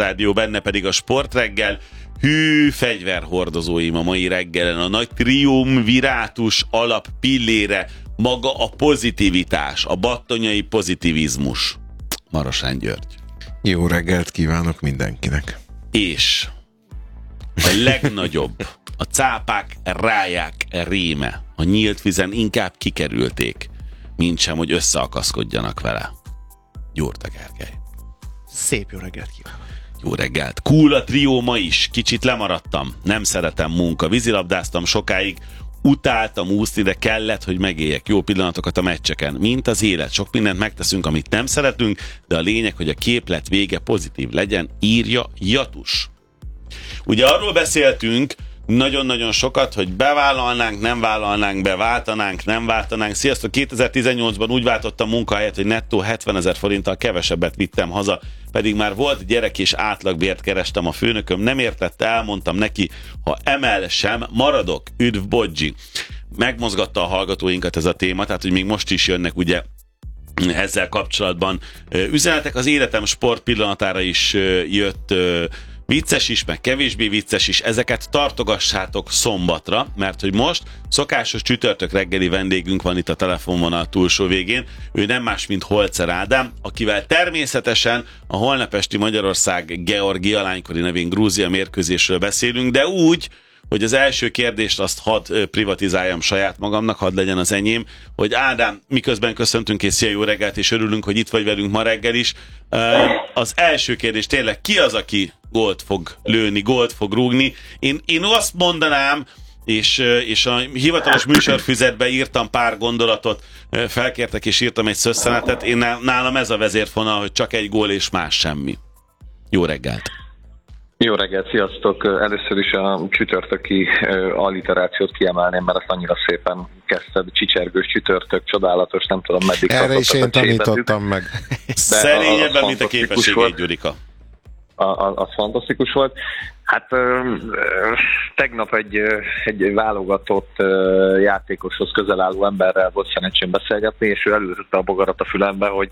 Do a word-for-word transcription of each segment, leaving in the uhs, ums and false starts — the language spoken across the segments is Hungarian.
Sportrádió, benne pedig a Sportreggel. Hű, fegyverhordozóim a mai reggelen. A nagy triumvirátus alap pillére maga a pozitivitás, a battonyai pozitivizmus. Marosán György. Jó reggelt kívánok mindenkinek. És a legnagyobb, a cápák ráják réme. A nyílt vizen inkább kikerülték, mint sem, hogy összeakaszkodjanak vele. Gyurta Gergely. Szép jó reggelt kívánok. Jó reggelt. Cool a trió ma is. Kicsit lemaradtam. Nem szeretem munka. Vízilabdáztam sokáig. Utáltam úszni, de kellett, hogy megéljek jó pillanatokat a meccseken. Mint az élet. Sok mindent megteszünk, amit nem szeretünk, de a lényeg, hogy a képlet vége pozitív legyen, írja Jatus. Ugye arról beszéltünk nagyon-nagyon sokat, hogy bevállalnánk, nem vállalnánk be, váltanánk, nem váltanánk. Sziasztok, kétezer-tizennyolcban úgy váltottam munkahelyet, hogy nettó hetvenezer forinttal kevesebbet vittem haza, pedig már volt gyerek és átlagbért kerestem, a főnököm nem értette, elmondtam neki, ha emel sem, maradok, üdv Bodzsi. Megmozgatta a hallgatóinkat ez a téma, tehát hogy még most is jönnek ugye ezzel kapcsolatban üzenetek. Az életem sport pillanatára is jött vicces is, meg kevésbé vicces is, ezeket tartogassátok szombatra, mert hogy most szokásos csütörtök reggeli vendégünk van itt a telefonvonal túlsó végén, ő nem más, mint Holzer Ádám, akivel természetesen a holnap esti Magyarország-Georgia lánykori nevén Grúzia mérkőzésről beszélünk, de úgy, hogy az első kérdést azt hadd privatizáljam saját magamnak, hadd legyen az enyém, hogy Ádám, miközben köszöntünk és szia, jó reggelt, és örülünk, hogy itt vagy velünk ma reggel is. Az első kérdés tényleg, ki az, aki gólt fog lőni, gólt fog rúgni? Én, én azt mondanám, és, és a hivatalos műsorfüzetbe írtam pár gondolatot, felkértek és írtam egy szösszenetet, én nálam ez a vezérfonal, hogy csak egy gól és más semmi. Jó reggelt! Jó reggelt, sziasztok! Először is a csütörtöki alliterációt kiemelném, mert azt annyira szépen kezdted. Csicsergős csütörtök, csodálatos, nem tudom meddig. Erre is én tanítottam meg. Szerényebben, mint a képességét, Gyurika. A, a, az fantasztikus volt. Hát ö, ö, tegnap egy, egy válogatott ö, játékoshoz közel álló emberrel volt szerencsém beszélgetni, és ő előzette a bogarat a fülembe, hogy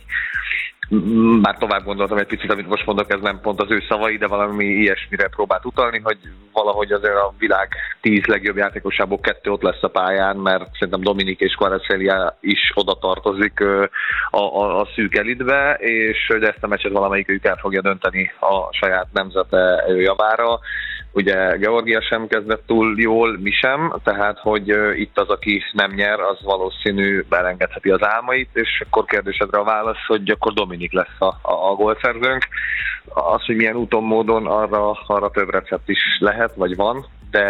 már tovább gondoltam egy picit, amit most mondok, ez nem pont az ő szavai, de valami ilyesmire próbált utalni, hogy valahogy azért a világ tíz legjobb játékosából kettő ott lesz a pályán, mert szerintem Dominik és Kvaratskhelia is oda tartozik a, a, a szűk elitbe, és hogy ezt a meccset valamelyikük el fogja dönteni a saját nemzete javára. Ugye Georgia sem kezdett túl jól, mi sem, tehát hogy uh, itt az, aki nem nyer, az valószínű belengedheti az álmait, és akkor kérdésedre a válasz, hogy akkor Dominik lesz a, a, a gólszerzőnk. Az, hogy milyen úton, módon, arra, arra több recept is lehet, vagy van, de,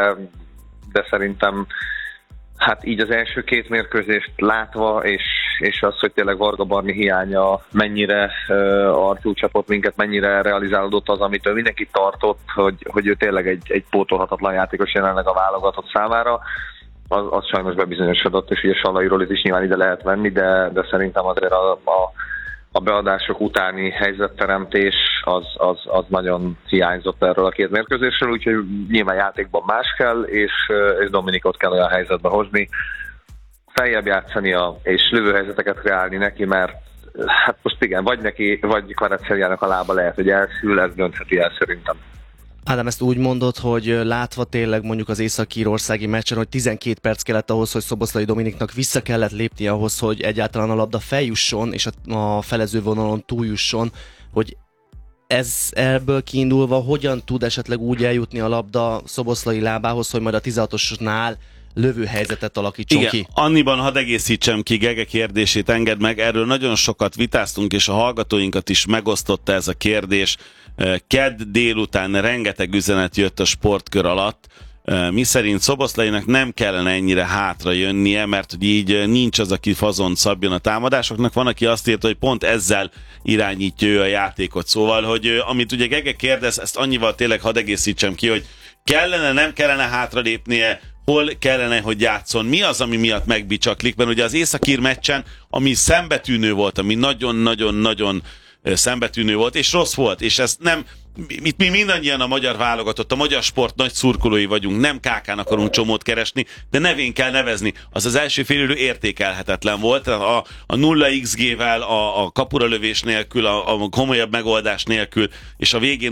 de szerintem hát így az első két mérkőzést látva, és, és az, hogy tényleg Varga Barni hiánya mennyire uh, arcul csapott minket, mennyire realizálódott az, amitől mindenki tartott, hogy, hogy ő tényleg egy, egy pótolhatatlan játékos jelenleg a válogatott számára, az, az sajnos bebizonyosodott, és ugye Salairól is nyilván ide lehet venni, de, de szerintem azért a, a, a beadások utáni helyzetteremtés az, az, az nagyon hiányzott erről a két mérkőzésről, úgyhogy nyilván játékban más kell, és, és Dominikot kell olyan helyzetbe hozni, feljebb játszania, és lövőhelyzeteket kreálni neki, mert hát most igen, vagy neki, vagy Kvaratskhéliának a lába lehet, hogy elszül, ez döntheti el szerintem. Ádám, ezt úgy mondod, hogy látva tényleg mondjuk az észak-írországi meccsen, hogy tizenkét perc kellett ahhoz, hogy Szoboszlai Dominiknak vissza kellett lépni ahhoz, hogy egyáltalán a labda feljusson, és a, a felező vonalon túljusson, hogy ez ebből kiindulva hogyan tud esetleg úgy eljutni a labda Szoboszlai lábához, hogy majd a tizenhatosnál lövőhelyzetet alakítson Igen, ki. Annyiban hadd egészítsem ki Gege kérdését, engedd meg, erről nagyon sokat vitáztunk, és a hallgatóinkat is megosztotta ez a kérdés. Kedd délután rengeteg üzenet jött a sportkör alatt, miszerint Szoboszlainak nem kellene ennyire hátra jönnie, mert hogy így nincs az, aki fazont szabjon a támadásoknak. Van, aki azt írta, hogy pont ezzel irányítja ő a játékot. Szóval, hogy amit ugye Gege kérdez, ezt annyival tényleg hadd egészítsem ki, hogy kellene, nem kellene hátralépnie, hol kellene, hogy játszon, mi az, ami miatt megbicsaklik, mert ugye az északír meccsen, ami szembetűnő volt, ami nagyon-nagyon-nagyon szembetűnő volt, és rossz volt, és ezt nem, itt mi mindannyian a magyar válogatott, a magyar sport nagy szurkolói vagyunk, nem kákán akarunk csomót keresni, de nevén kell nevezni. Az az első félidő értékelhetetlen volt, a, a nulla iksz gé-vel, a, a kapura lövés nélkül, a, a komolyabb megoldás nélkül, és a végén